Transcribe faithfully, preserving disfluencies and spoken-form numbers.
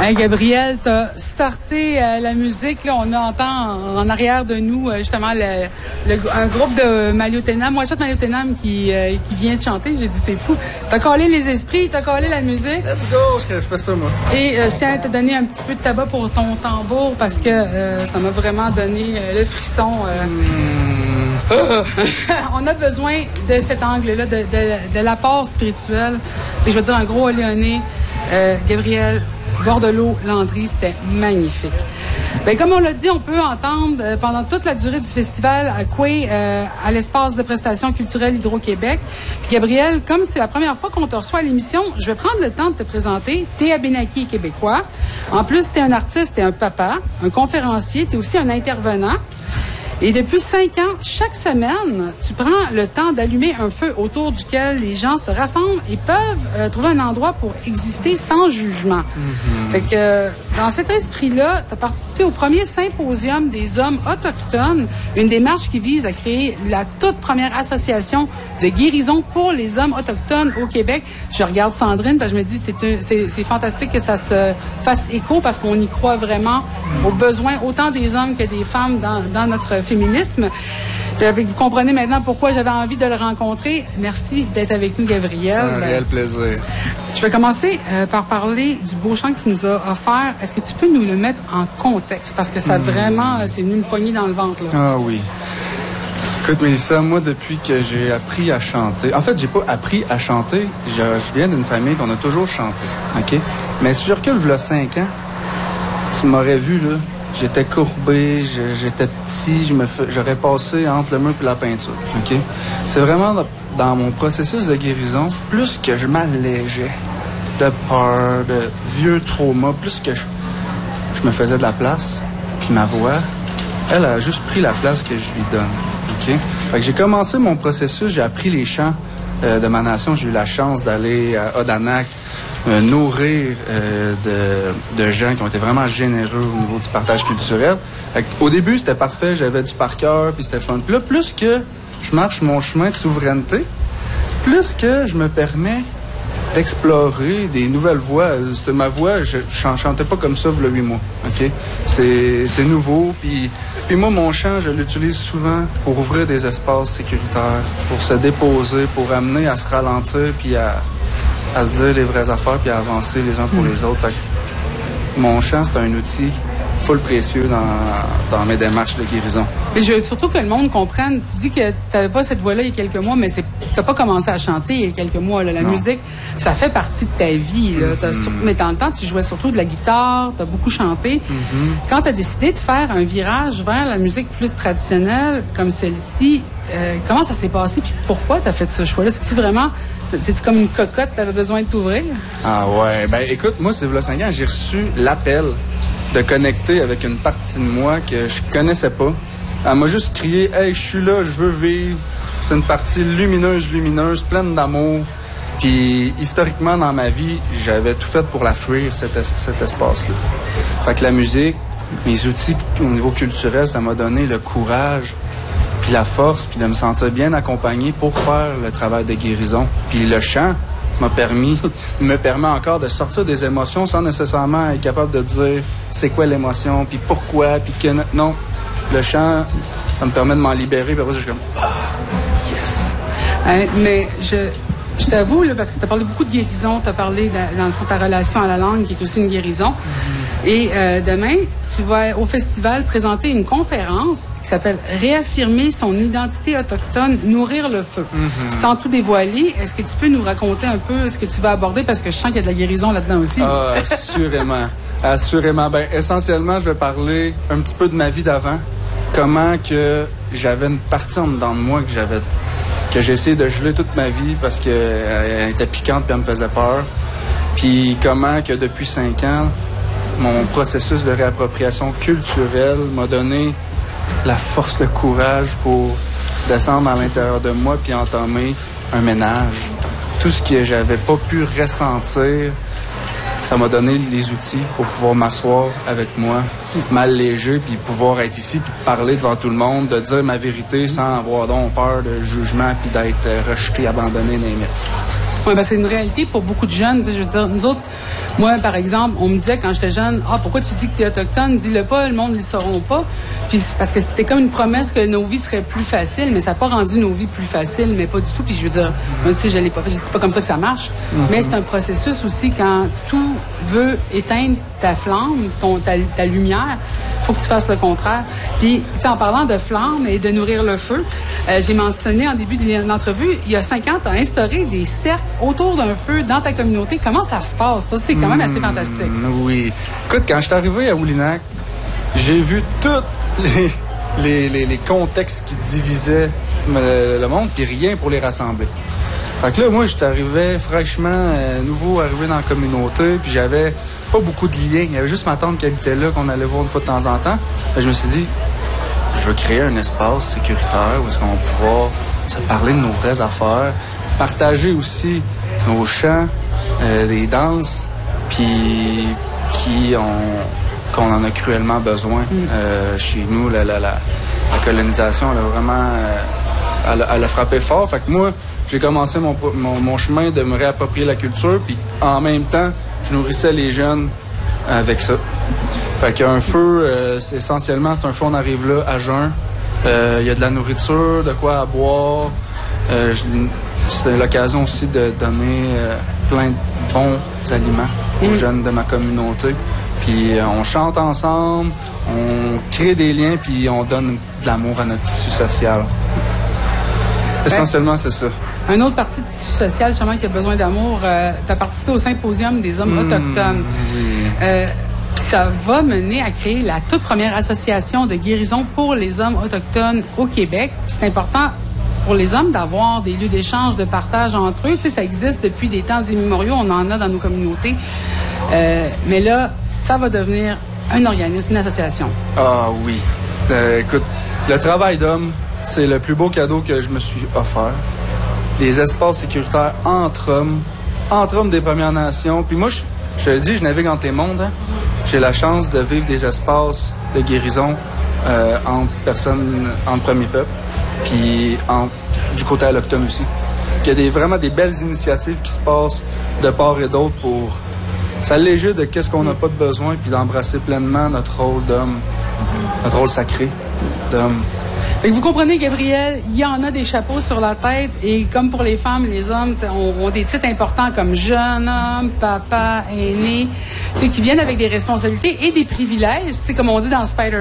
Hey, Gabriel, tu as starté euh, la musique. Là, on entend en, en arrière de nous euh, justement le, le, un groupe de Maliotenam, moi chante Maliotenam qui, euh, qui vient de chanter. J'ai dit, c'est fou. Tu as collé les esprits, tu as collé la musique. Let's go, je fais ça, moi. Et euh, je tiens à te donner un petit peu de tabac pour ton tambour parce que euh, ça m'a vraiment donné euh, le frisson. Euh. Mm. On a besoin de cet angle-là, de, de, de l'apport spirituel. Et je veux dire, un gros Léoné, euh, Gabriel, Bordelot, Landry, c'était magnifique. Bien, comme on l'a dit, on peut entendre euh, pendant toute la durée du festival à Coué, euh, à l'espace de prestations culturelles Hydro-Québec. Puis Gabriel, comme c'est la première fois qu'on te reçoit à l'émission, je vais prendre le temps de te présenter. T'es Abénaquis et québécois. En plus, t'es un artiste, t'es un papa, un conférencier, t'es aussi un intervenant. Et depuis cinq ans, chaque semaine, tu prends le temps d'allumer un feu autour duquel les gens se rassemblent et peuvent euh, trouver un endroit pour exister sans jugement. Mm-hmm. Fait que euh, dans cet esprit-là, tu as participé au premier symposium des hommes autochtones, une démarche qui vise à créer la toute première association de guérison pour les hommes autochtones au Québec. Je regarde Sandrine, parce que je me dis c'est un, c'est, c'est fantastique que ça se fasse écho parce qu'on y croit vraiment aux besoins autant des hommes que des femmes dans, dans notre féminisme. Puis, vous comprenez maintenant pourquoi j'avais envie de le rencontrer. Merci d'être avec nous, Gabriel. C'est un réel plaisir. Je vais commencer euh, par parler du beau chant que tu nous as offert. Est-ce que tu peux nous le mettre en contexte? Parce que ça, mmh. vraiment, c'est venu me poigner dans le ventre. Là. Ah oui. Écoute, Mélissa, moi, depuis que j'ai appris à chanter... En fait, j'ai pas appris à chanter. Je, je viens d'une famille qu'on a toujours chanté, OK? Mais si je recule, il y a cinq ans, tu m'aurais vu, là, j'étais courbé, je, j'étais petit, je me fais, j'aurais passé entre le mur et la peinture, OK? C'est vraiment dans, dans mon processus de guérison, plus que je m'allégeais de peur, de vieux traumas, plus que je, je me faisais de la place, puis ma voix, elle a juste pris la place que je lui donne, OK? Fait que j'ai commencé mon processus, j'ai appris les chants euh, de ma nation, j'ai eu la chance d'aller à Odanak, Euh, nourrir euh, de, de gens qui ont été vraiment généreux au niveau du partage culturel. Fait au début, c'était parfait, j'avais du par cœur, puis c'était le fun. Puis là, plus que je marche mon chemin de souveraineté, plus que je me permets d'explorer des nouvelles voies. C'était ma voix, je ne chantais pas comme ça il y a huit mois. OK? C'est, c'est nouveau, puis, puis moi, mon chant, je l'utilise souvent pour ouvrir des espaces sécuritaires, pour se déposer, pour amener à se ralentir, puis à... à se dire les vraies affaires puis à avancer les uns pour les autres. Fait que mon chant, c'est un outil full précieux dans, dans mes démarches de guérison. Et je veux surtout que le monde comprenne. Tu dis que tu n'avais pas cette voix-là il y a quelques mois, mais tu n'as pas commencé à chanter il y a quelques mois. Là. La non. musique, ça fait partie de ta vie. Là. Mm-hmm. Sur... Mais dans le temps, tu jouais surtout de la guitare, tu as beaucoup chanté. Mm-hmm. Quand tu as décidé de faire un virage vers la musique plus traditionnelle, comme celle-ci, euh, comment ça s'est passé? Puis pourquoi tu as fait ce choix-là? C'est-tu vraiment... C'est-tu comme une cocotte, tu avais besoin de t'ouvrir? Ah ouais. Ben écoute, moi, c'est il y a cinq ans, j'ai reçu l'appel de connecter avec une partie de moi que je connaissais pas. Elle m'a juste crié « Hey, je suis là, je veux vivre. » C'est une partie lumineuse, lumineuse, pleine d'amour. Puis historiquement, dans ma vie, j'avais tout fait pour la fuir, cet, es- cet espace-là. Fait que la musique, mes outils au niveau culturel, ça m'a donné le courage puis la force, puis de me sentir bien accompagné pour faire le travail de guérison. Puis le chant m'a permis, me permet encore de sortir des émotions sans nécessairement être capable de dire c'est quoi l'émotion, puis pourquoi, puis que... Non, le chant, ça me permet de m'en libérer, puis après je suis comme « Ah, yes! Hein, » Mais je... Je t'avoue, là, parce que tu as parlé beaucoup de guérison, tu as parlé, de, dans le fond, ta relation à la langue, qui est aussi une guérison. Mm-hmm. Et euh, demain, tu vas au festival présenter une conférence qui s'appelle « Réaffirmer son identité autochtone, nourrir le feu mm-hmm. ». Sans tout dévoiler, est-ce que tu peux nous raconter un peu ce que tu vas aborder? Parce que je sens qu'il y a de la guérison là-dedans aussi. Ah, assurément. Assurément. Ben, essentiellement, je vais parler un petit peu de ma vie d'avant. Comment que j'avais une partie en dedans de moi que j'avais... que j'ai essayé de geler toute ma vie parce qu'elle était piquante et elle me faisait peur. Puis comment que depuis cinq ans, mon processus de réappropriation culturelle m'a donné la force, le courage pour descendre à l'intérieur de moi puis entamer un ménage. Tout ce que j'avais pas pu ressentir, ça m'a donné les outils pour pouvoir m'asseoir avec moi, m'alléger, puis pouvoir être ici, puis parler devant tout le monde, de dire ma vérité sans avoir donc peur de jugement, puis d'être rejeté, abandonné, n'importe. Oui, ben c'est une réalité pour beaucoup de jeunes. Je veux dire, nous autres, moi, par exemple, on me disait quand j'étais jeune, ah, pourquoi tu dis que tu es autochtone? Dis-le pas, le monde ne le sauront pas. Puis parce que c'était comme une promesse que nos vies seraient plus faciles, mais ça n'a pas rendu nos vies plus faciles, mais pas du tout. Puis je veux dire, tu sais, je l'ai pas fait, c'est pas comme ça que ça marche. Mm-hmm. Mais c'est un processus aussi quand tout veut éteindre ta flamme, ton, ta, ta lumière. Faut que tu fasses le contraire. Puis, en parlant de flamme et de nourrir le feu, euh, j'ai mentionné en début de l'entrevue, il y a cinq ans, tu as instauré des cercles autour d'un feu dans ta communauté. Comment ça se passe? Ça, c'est quand même assez fantastique. Mmh, oui. Écoute, quand je suis arrivé à Oulinac, j'ai vu tous les, les, les, les contextes qui divisaient le, le monde, puis rien pour les rassembler. Fait que là, moi, j'étais arrivé fraîchement, euh, nouveau arrivé dans la communauté, puis j'avais pas beaucoup de liens. Il y avait juste ma tante qui habitait là, qu'on allait voir une fois de temps en temps. Fait que je me suis dit, je veux créer un espace sécuritaire où est-ce qu'on va pouvoir se parler de nos vraies affaires, partager aussi nos chants, euh, des danses, puis qui ont, qu'on en a cruellement besoin. Mm. Euh, chez nous, la, la, la, la colonisation, elle a vraiment... Euh, elle, elle a frappé fort. Fait que moi, j'ai commencé mon, mon, mon chemin de me réapproprier la culture, puis en même temps, je nourrissais les jeunes avec ça. Fait qu'un feu, euh, c'est essentiellement, c'est un feu, on arrive là à jeun. Il euh, y a de la nourriture, de quoi à boire. Euh, c'est l'occasion aussi de donner euh, plein de bons aliments aux mmh. jeunes de ma communauté. Puis euh, on chante ensemble, on crée des liens, puis on donne de l'amour à notre tissu social. Essentiellement, c'est ça. Une autre partie du tissu social, justement, qui a besoin d'amour, euh, tu as participé au symposium des hommes mmh, autochtones. Oui. Euh, puis ça va mener à créer la toute première association de guérison pour les hommes autochtones au Québec. Puis c'est important pour les hommes d'avoir des lieux d'échange, de partage entre eux. Tu sais, ça existe depuis des temps immémoriaux, on en a dans nos communautés. Euh, mais là, ça va devenir un organisme, une association. Ah oui. Euh, écoute, le travail d'homme, c'est le plus beau cadeau que je me suis offert. Des espaces sécuritaires entre hommes, entre hommes des Premières Nations. Puis moi, je, je te le dis, je navigue entre tes mondes. Hein. J'ai la chance de vivre des espaces de guérison euh, entre personnes, entre premiers peuples, puis en, du côté allochtone aussi. Il y a des, vraiment des belles initiatives qui se passent de part et d'autre pour s'alléger de qu'est-ce qu'on n'a pas de besoin, puis d'embrasser pleinement notre rôle d'homme, notre rôle sacré d'homme. Fait que vous comprenez, Gabriel, il y en a des chapeaux sur la tête et comme pour les femmes, les hommes ont, ont des titres importants comme jeune homme, papa, aîné, qui viennent avec des responsabilités et des privilèges, comme on dit dans Spider